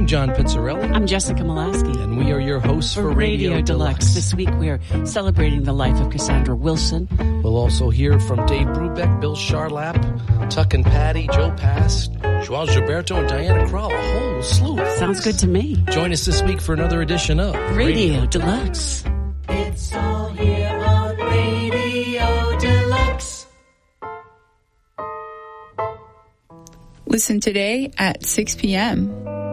John Pizzarelli. I'm Jessica Molaski. And we are your hosts for Radio Deluxe. This week we're celebrating the life of Cassandra Wilson. We'll also hear from Dave Brubeck, Bill Charlap, Tuck and Patty, Joe Past, Joao Gilberto, and Diana Krall. A whole slew. Sounds good to me. Join us this week for another edition of Radio Deluxe. It's all here on Radio Deluxe. Listen today at 6 p.m.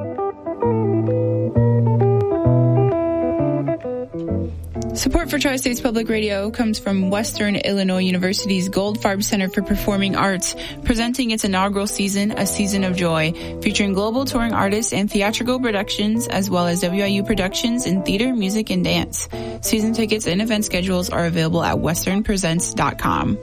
Support for Tri-States Public Radio comes from Western Illinois University's Goldfarb Center for Performing Arts, presenting its inaugural season, A Season of Joy, featuring global touring artists and theatrical productions, as well as WIU productions in theater, music, and dance. Season tickets and event schedules are available at westernpresents.com.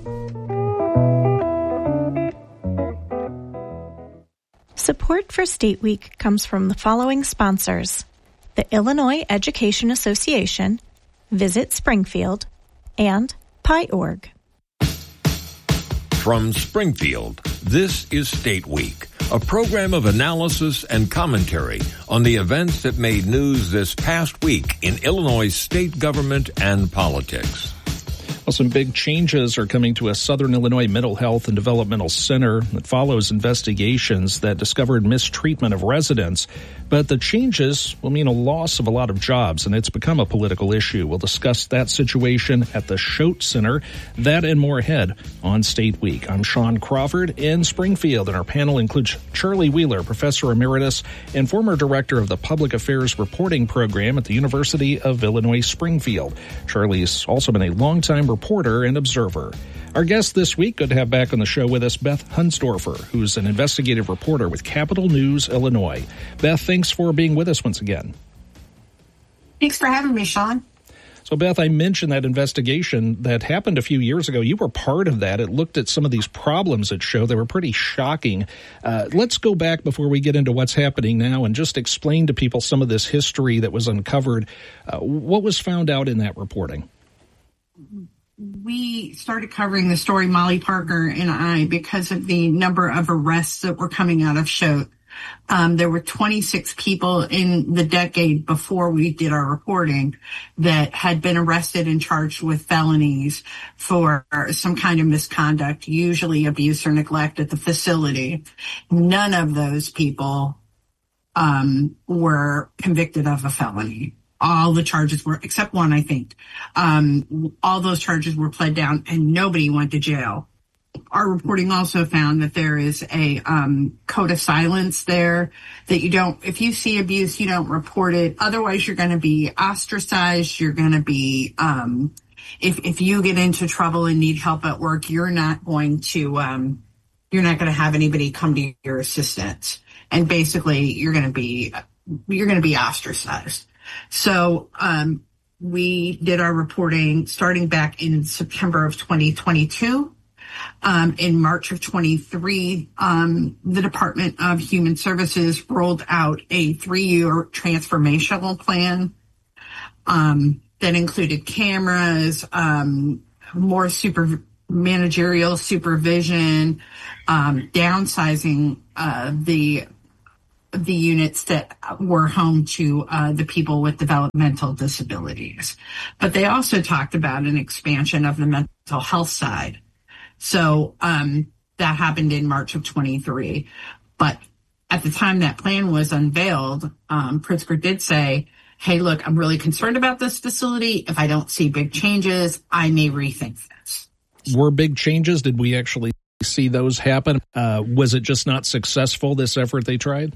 Support for State Week comes from the following sponsors: the Illinois Education Association, Visit Springfield, and PIE.org. From Springfield, this is State Week, a program of analysis and commentary on the events that made news this past week in Illinois state government and politics. Well, some big changes are coming to a Southern Illinois Mental Health and Developmental Center that follows investigations that discovered mistreatment of residents. But the changes will mean a loss of a lot of jobs, and it's become a political issue. We'll discuss that situation at the Choate Center. That and more ahead on State Week. I'm Sean Crawford in Springfield, and our panel includes Charlie Wheeler, Professor Emeritus and former Director of the Public Affairs Reporting Program at the University of Illinois Springfield. Charlie's also been a longtime reporter and observer. Our guest this week, good to have back on the show with us, Beth Hunsdorfer, who's an investigative reporter with Capital News, Illinois. Beth, thanks for being with us once again. Thanks for having me, Sean. So, Beth, I mentioned that investigation that happened a few years ago. You were part of that. It looked at some of these problems it showed. They were pretty shocking. Let's go back before we get into what's happening now and just explain to people some of this history that was uncovered. What was found out in that reporting? We started covering the story, Molly Parker and I, because of the number of arrests that were coming out of Choate. There were 26 people in the decade before we did our reporting that had been arrested and charged with felonies for some kind of misconduct, usually abuse or neglect at the facility. None of those people were convicted of a felony. All the charges were, except one, I think, all those charges were pled down and nobody went to jail. Our reporting also found that there is a code of silence there, that if you see abuse, you don't report it. Otherwise, you're going to be ostracized. You're going to be, if you get into trouble and need help at work, you're not going to have anybody come to your assistance. And basically, you're going to be ostracized. So, we did our reporting starting back in September of 2022. In March of 23, the Department of Human Services rolled out a 3-year transformational plan, that included cameras, more managerial supervision, downsizing, the units that were home to the people with developmental disabilities. But they also talked about an expansion of the mental health side. So that happened in March of 23. But at the time that plan was unveiled, Pritzker did say, hey, look, I'm really concerned about this facility. If I don't see big changes, I may rethink this. Were big changes? Did we actually see those happen? Was it just not successful, this effort they tried?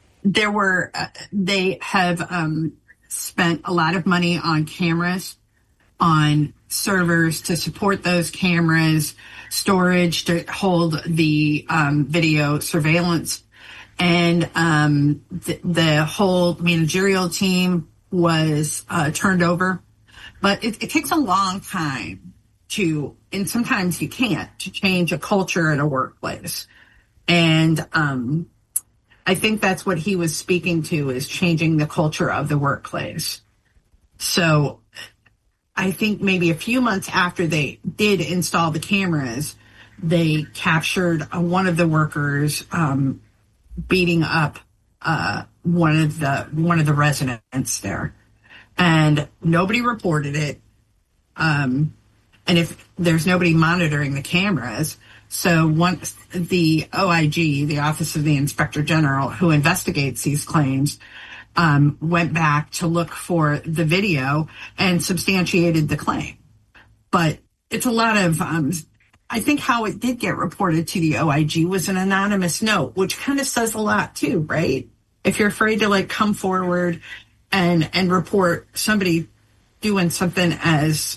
They have spent a lot of money on cameras, on servers to support those cameras, storage to hold the video surveillance, and the whole managerial team was turned over. But it takes a long time and sometimes you can't, to change a culture at a workplace. And I think that's what he was speaking to, is changing the culture of the workplace. So I think maybe a few months after they did install the cameras, they captured one of the workers beating up one of the residents there, and nobody reported it. And if there's nobody monitoring the cameras, so once the OIG, the Office of the Inspector General, who investigates these claims, went back to look for the video and substantiated the claim. But it's a lot of, I think how it did get reported to the OIG was an anonymous note, which kind of says a lot too, right? If you're afraid to like come forward and report somebody doing something as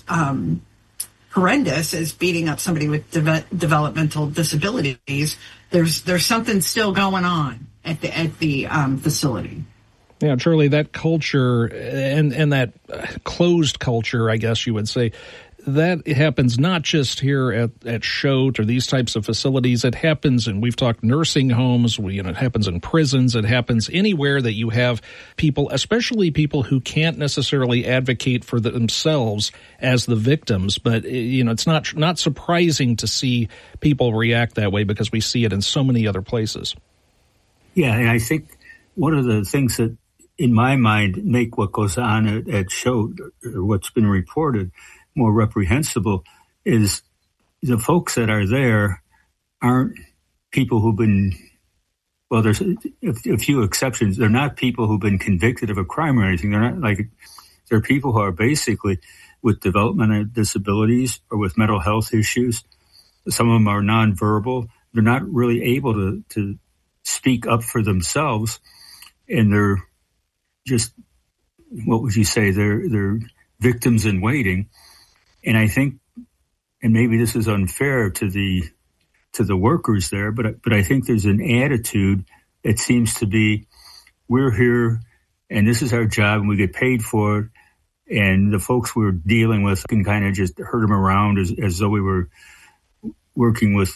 horrendous as beating up somebody with developmental disabilities, there's something still going on at the facility. Yeah, Charlie, that culture and that closed culture, I guess you would say, that happens not just here at Choate or these types of facilities. It happens, and we've talked nursing homes. It happens in prisons. It happens anywhere that you have people, especially people who can't necessarily advocate for themselves as the victims. But it's not surprising to see people react that way because we see it in so many other places. Yeah, and I think one of the things that, in my mind, make what goes on at Choate or what's been reported more reprehensible is the folks that are there aren't people who've been, well, there's a few exceptions. They're not people who've been convicted of a crime or anything. They're not like, they're people who are basically with developmental disabilities or with mental health issues. Some of them are nonverbal. They're not really able to speak up for themselves. And they're just, what would you say? They're victims in waiting. And I think, and maybe this is unfair to the workers there, but I think there's an attitude that seems to be, we're here and this is our job and we get paid for it. And the folks we're dealing with can kind of just herd them around as though we were working with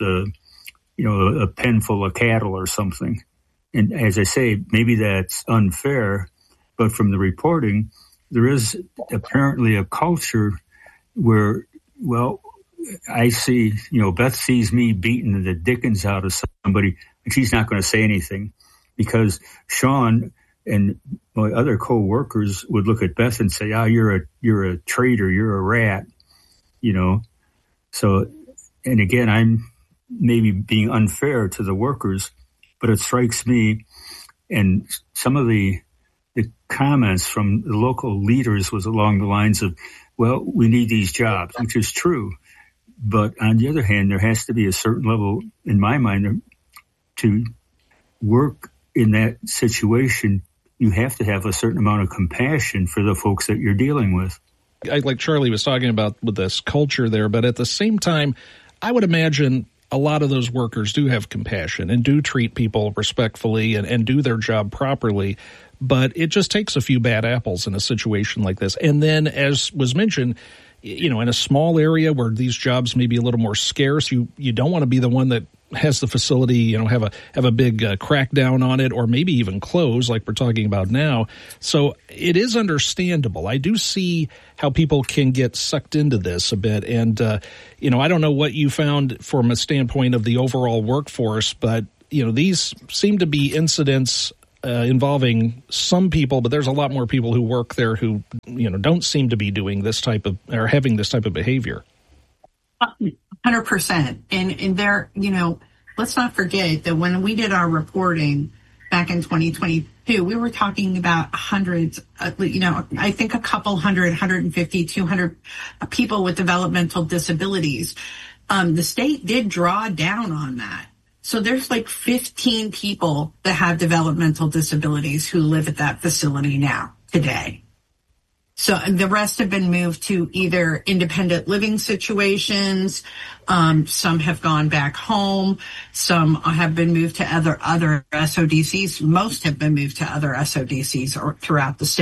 a pen full of cattle or something. And as I say, maybe that's unfair, but from the reporting, there is apparently a culture where, well, I see, Beth sees me beating the dickens out of somebody, and she's not going to say anything because Sean and my other co-workers would look at Beth and say, you're a traitor, you're a rat, So, and again, I'm maybe being unfair to the workers, but it strikes me, and some of the comments from the local leaders was along the lines of, well, we need these jobs, which is true. But on the other hand, there has to be a certain level, in my mind, to work in that situation. You have to have a certain amount of compassion for the folks that you're dealing with. Like Charlie was talking about with this culture there, but at the same time, I would imagine a lot of those workers do have compassion and do treat people respectfully and do their job properly. But it just takes a few bad apples in a situation like this. And then, as was mentioned, in a small area where these jobs may be a little more scarce, you don't want to be the one that has the facility, have a big crackdown on it, or maybe even close like we're talking about now. So it is understandable. I do see how people can get sucked into this a bit. And, I don't know what you found from a standpoint of the overall workforce, but, these seem to be incidents involving some people, but there's a lot more people who work there who, don't seem to be doing this type of, or having this type of behavior. 100%. And there, let's not forget that when we did our reporting back in 2022, we were talking about hundreds, I think a couple hundred, 150, 200 people with developmental disabilities. The state did draw down on that. So there's like 15 people that have developmental disabilities who live at that facility now, today. So the rest have been moved to either independent living situations. Some have gone back home. Some have been moved to other SODCs. Most have been moved to other SODCs or throughout the state.